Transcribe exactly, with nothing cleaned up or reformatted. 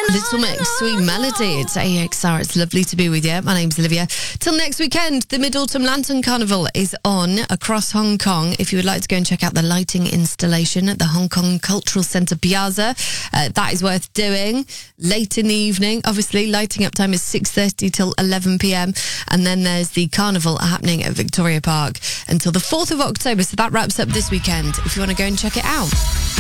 Little Mix, Sweet Melody. It's A X R. It's lovely to be with you. My name's Olivia. Till next weekend, the Mid-Autumn Lantern Carnival is on across Hong Kong. If you would like to go and check out the lighting installation at the Hong Kong Cultural Centre Piazza, uh, that is worth doing. Late in the evening, obviously, lighting up time is six thirty till eleven p.m. And then there's the carnival happening at Victoria Park until the fourth of October. So that wraps up this weekend if you want to go and check it out.